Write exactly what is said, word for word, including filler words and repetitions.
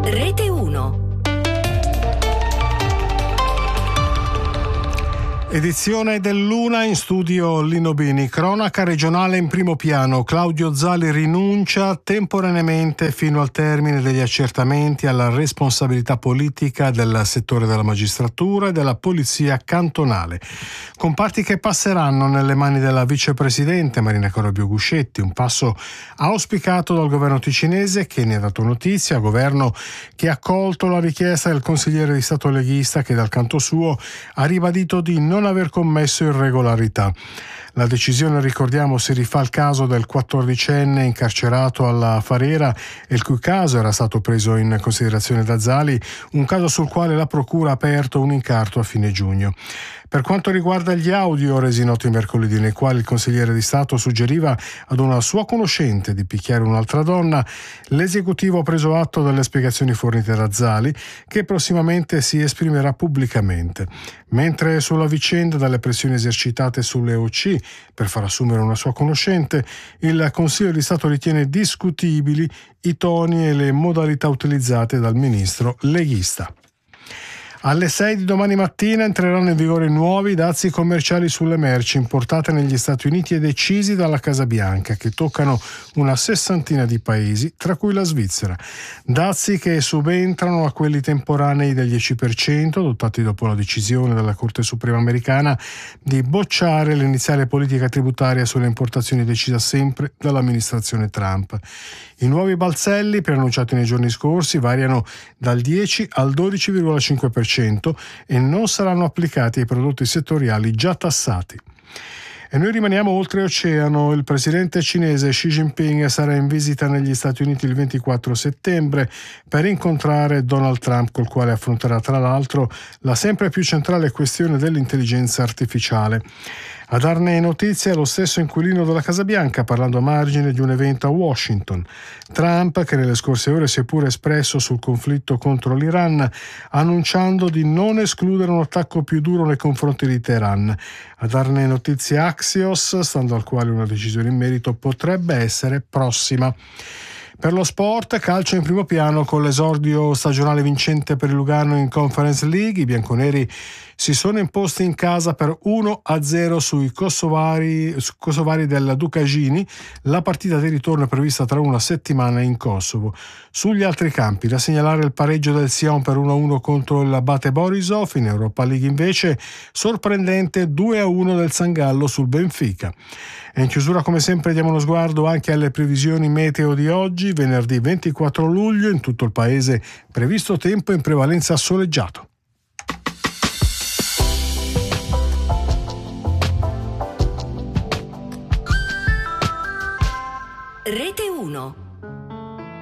Rete uno. Edizione dell'una, in studio Lino Bini. Cronaca regionale in primo piano. Claudio Zali rinuncia temporaneamente fino al termine degli accertamenti alla responsabilità politica del settore della magistratura e della polizia cantonale. Comparti che passeranno nelle mani della vicepresidente Marina Corobio Guscetti, un passo auspicato dal governo ticinese che ne ha dato notizia, governo che ha accolto la richiesta del consigliere di Stato leghista che dal canto suo ha ribadito di non aver commesso irregolarità. La decisione, ricordiamo, si rifà al caso del quattordicenne incarcerato alla Farera e il cui caso era stato preso in considerazione da Zali, un caso sul quale la procura ha aperto un incarto a fine giugno. Per quanto riguarda gli audio resi noti mercoledì, nei quali il consigliere di Stato suggeriva ad una sua conoscente di picchiare un'altra donna, l'esecutivo ha preso atto delle spiegazioni fornite da Zali, che prossimamente si esprimerà pubblicamente. Mentre sulla vicenda delle pressioni esercitate sulle O C per far assumere una sua conoscente, il Consiglio di Stato ritiene discutibili i toni e le modalità utilizzate dal ministro leghista. Alle sei di domani mattina entreranno in vigore nuovi dazi commerciali sulle merci importate negli Stati Uniti e decisi dalla Casa Bianca, che toccano una sessantina di paesi, tra cui la Svizzera. Dazi che subentrano a quelli temporanei del dieci per cento, adottati dopo la decisione della Corte Suprema americana di bocciare l'iniziale politica tributaria sulle importazioni decisa sempre dall'amministrazione Trump. I nuovi balzelli, preannunciati nei giorni scorsi, variano dal dieci al dodici virgola cinque per cento e non saranno applicati ai prodotti settoriali già tassati. E noi rimaniamo oltreoceano. Il presidente cinese Xi Jinping sarà in visita negli Stati Uniti il ventiquattro settembre per incontrare Donald Trump, col quale affronterà tra l'altro la sempre più centrale questione dell'intelligenza artificiale. A darne notizia è lo stesso inquilino della Casa Bianca, parlando a margine di un evento a Washington. Trump, che nelle scorse ore si è pure espresso sul conflitto contro l'Iran, annunciando di non escludere un attacco più duro nei confronti di Teheran. A darne notizia Axios, stando al quale una decisione in merito potrebbe essere prossima. Per lo sport, calcio in primo piano con l'esordio stagionale vincente per il Lugano in Conference League. I bianconeri si sono imposti in casa per uno a zero sui kosovari, kosovari del Dukagini. La partita di ritorno è prevista tra una settimana in Kosovo. Sugli altri campi, da segnalare il pareggio del Sion per uno a uno contro il Bate Borisov. In Europa League invece sorprendente due a uno del Sangallo sul Benfica. E in chiusura, come sempre, diamo uno sguardo anche alle previsioni meteo di oggi, venerdì ventiquattro luglio. In tutto il paese previsto tempo in prevalenza soleggiato. Rete uno.